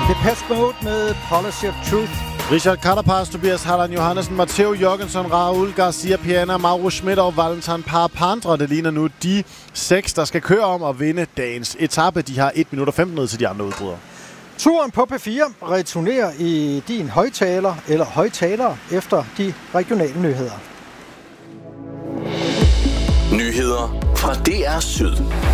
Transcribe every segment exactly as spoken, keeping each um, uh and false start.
Depeche Mode med Policy of Truth. Richard Carapaz, Tobias Halland Johannessen, Matteo Jørgensen, Raul Garcia Piana, Mauro Schmidt og Valentin Parapandra. Det ligner nu de seks, der skal køre om at vinde dagens etape. De har et minut og femten ned til de andre udbrydere. Turen på P fire returnerer i din højtaler eller højtalere efter de regionale nyheder. Nyheder fra D R Syd.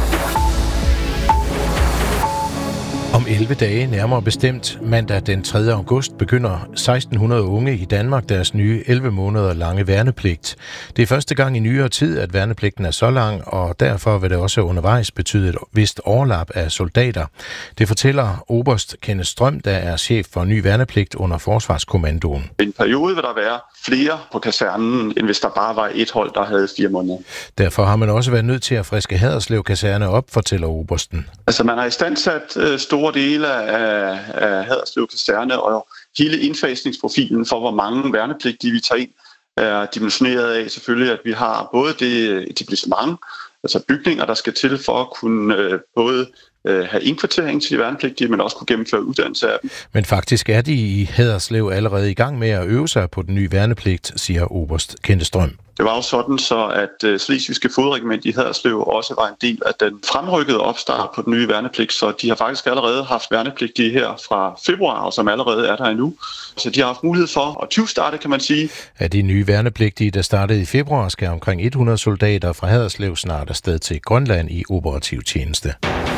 Om elleve dage, nærmere bestemt mandag den tredje august, begynder seksten hundrede unge i Danmark deres nye elleve måneder lange værnepligt. Det er første gang i nyere tid, at værnepligten er så lang, og derfor vil det også undervejs betyde et vist overlap af soldater. Det fortæller oberst Kenneth Strøm, der er chef for ny værnepligt under Forsvarskommandoen. I en periode vil der være flere på kasernen, end hvis der bare var et hold, der havde fire måneder. Derfor har man også været nødt til at friske Haderslev kaserne op, fortæller obersten. Altså man har istandsat øh, store dele af, af Haderslev kaserne, og hele indfasningsprofilen for, hvor mange værnepligtige vi tager ind, er dimensioneret af selvfølgelig, at vi har både det etablissement, altså bygninger, der skal til for at kunne øh, både øh, have indkvartering til de værnepligtige, men også kunne gennemføre uddannelse af dem. Men faktisk er de i Haderslev allerede i gang med at øve sig på den nye værnepligt, siger oberst Kenneth Strøm. Det var jo sådan, så at uh, Slesvigske Fodregiment i Haderslev også var en del af den fremrykkede opstart på den nye værnepligt, så de har faktisk allerede haft værnepligtige her fra februar, og som allerede er der endnu. Så de har haft mulighed for at tyvstarte, kan man sige. Af de nye værnepligtige, der startede i februar, skal omkring hundrede soldater fra Haderslev snart afsted til Grønland i operativ tjeneste.